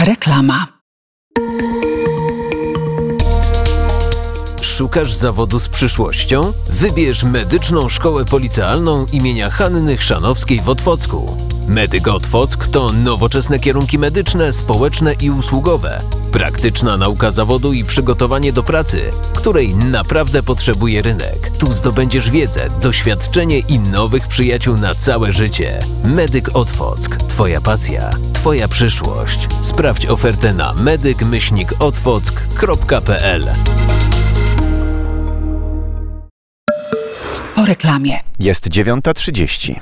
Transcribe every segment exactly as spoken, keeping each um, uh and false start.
Reklama. Szukasz zawodu z przyszłością? Wybierz Medyczną Szkołę Policealną imienia Hanny Chrzanowskiej w Otwocku. Medyk Otwock to nowoczesne kierunki medyczne, społeczne i usługowe. Praktyczna nauka zawodu i przygotowanie do pracy, której naprawdę potrzebuje rynek. Tu zdobędziesz wiedzę, doświadczenie i nowych przyjaciół na całe życie. Medyk Otwock. Twoja pasja, Twoja przyszłość. Sprawdź ofertę na medyk myślnik otwock kropka p l. Po reklamie. Jest dziewiąta trzydzieści.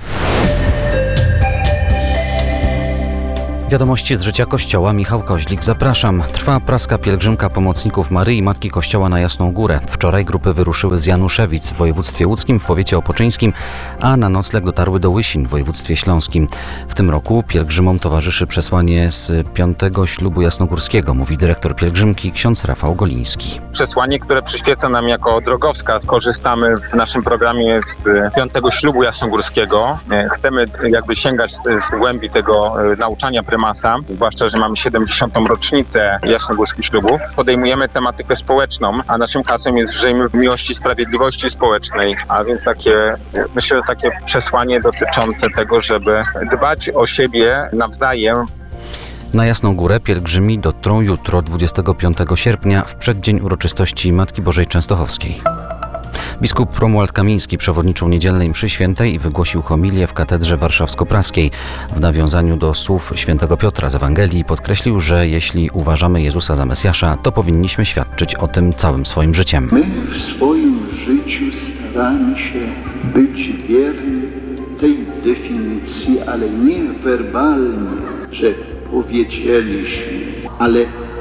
Wiadomości z życia Kościoła. Michał Koźlik, zapraszam. Trwa praska pielgrzymka pomocników Maryi Matki Kościoła na Jasną Górę. Wczoraj grupy wyruszyły z Januszewic w województwie łódzkim w powiecie opoczyńskim, a na nocleg dotarły do Łysin w województwie śląskim. W tym roku pielgrzymom towarzyszy przesłanie z piątego ślubu jasnogórskiego, mówi dyrektor pielgrzymki ksiądz Rafał Goliński. Przesłanie, które przyświeca nam jako drogowskaz. Korzystamy w naszym programie z piątego ślubu jasnogórskiego. Chcemy jakby sięgać z głębi tego nauczania prymasa, zwłaszcza, że mamy siedemdziesiątą rocznicę jasnogórskich ślubów. Podejmujemy tematykę społeczną, a naszym hasłem jest żyjmy w miłości, sprawiedliwości społecznej. A więc takie, myślę, że takie przesłanie dotyczące tego, żeby dbać o siebie nawzajem. Na Jasną Górę pielgrzymi dotrą jutro, dwudziestego piątego sierpnia, w przeddzień uroczystości Matki Bożej Częstochowskiej. Biskup Romuald Kamiński przewodniczył niedzielnej mszy świętej i wygłosił homilię w katedrze warszawsko-praskiej. W nawiązaniu do słów świętego Piotra z Ewangelii podkreślił, że jeśli uważamy Jezusa za Mesjasza, to powinniśmy świadczyć o tym całym swoim życiem. My w swoim życiu staramy się być wierni tej definicji, ale nie werbalnie, że powiedzieliśmy, ale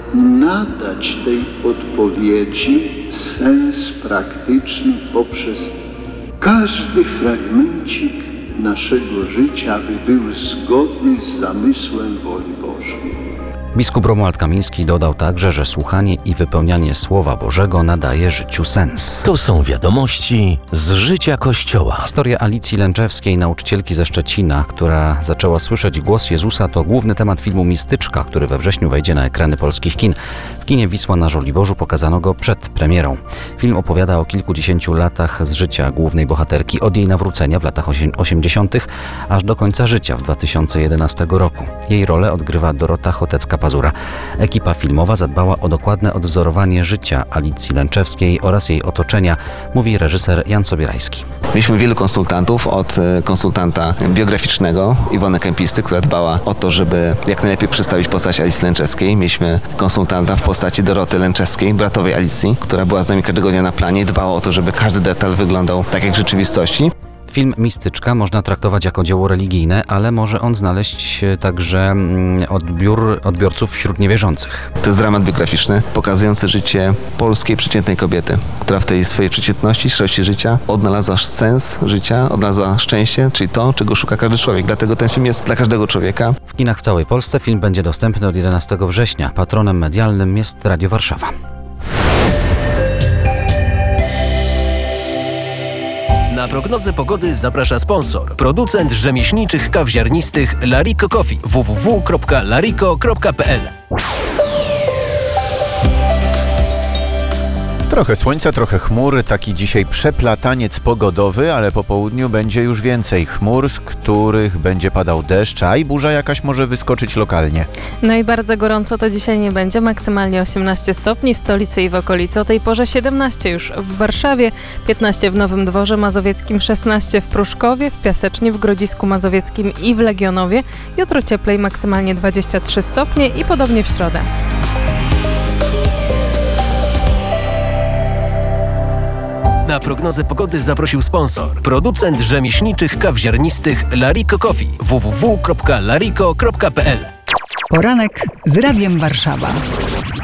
nadać tej odpowiedzi sens praktyczny poprzez każdy fragmencik naszego życia, aby był zgodny z zamysłem woli Bożej. Biskup Romuald Kamiński dodał także, że słuchanie i wypełnianie Słowa Bożego nadaje życiu sens. To są wiadomości z życia Kościoła. Historia Alicji Lęczewskiej, nauczycielki ze Szczecina, która zaczęła słyszeć głos Jezusa, to główny temat filmu Mistyczka, który we wrześniu wejdzie na ekrany polskich kin. W kinie Wisła na Żoliborzu pokazano go przed premierą. Film opowiada o kilkudziesięciu latach z życia głównej bohaterki, od jej nawrócenia w latach osiemdziesiątych aż do końca życia w dwa tysiące jedenastego roku. Jej rolę odgrywa Dorota Chotecka-Pazura. Ekipa filmowa zadbała o dokładne odwzorowanie życia Alicji Lęczewskiej oraz jej otoczenia, mówi reżyser Jan Sobierajski. Mieliśmy wielu konsultantów, od konsultanta biograficznego Iwony Kępisty, która dbała o to, żeby jak najlepiej przedstawić postać Alicji Lęczewskiej. Mieliśmy konsultanta w postaci Doroty Lęczewskiej, bratowej Alicji, która była z nami każdego dnia na planie i dbała o to, żeby każdy detal wyglądał tak jak w rzeczywistości. Film Mistyczka można traktować jako dzieło religijne, ale może on znaleźć także odbiór, odbiorców wśród niewierzących. To jest dramat biograficzny, pokazujący życie polskiej przeciętnej kobiety, która w tej swojej przeciętności, szczerości życia odnalazła sens życia, odnalazła szczęście, czyli to, czego szuka każdy człowiek. Dlatego ten film jest dla każdego człowieka. W kinach w całej Polsce film będzie dostępny od jedenastego września. Patronem medialnym jest Radio Warszawa. Na prognozę pogody zaprasza sponsor. Producent rzemieślniczych kaw ziarnistych Lariko Coffee. w w w kropka lariko kropka p l. Trochę słońca, trochę chmur, taki dzisiaj przeplataniec pogodowy, ale po południu będzie już więcej chmur, z których będzie padał deszcz, a i burza jakaś może wyskoczyć lokalnie. No i bardzo gorąco to dzisiaj nie będzie, maksymalnie osiemnaście stopni w stolicy i w okolicy, o tej porze siedemnaście już w Warszawie, piętnaście w Nowym Dworze Mazowieckim, szesnaście w Pruszkowie, w Piasecznie, w Grodzisku Mazowieckim i w Legionowie. Jutro cieplej, maksymalnie dwadzieścia trzy stopnie i podobnie w środę. Na prognozę pogody zaprosił sponsor. Producent rzemieślniczych kaw ziarnistych Lariko Coffee. w w w kropka lariko kropka p l. Poranek z Radiem Warszawa.